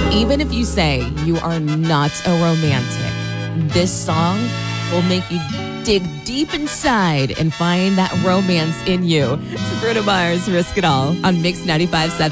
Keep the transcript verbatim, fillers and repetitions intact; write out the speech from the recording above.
Even if you say you are not a romantic, this song will make you dig deep inside and find that romance in you. It's Bruno Mars, Risk It All on Mix ninety-five point seven.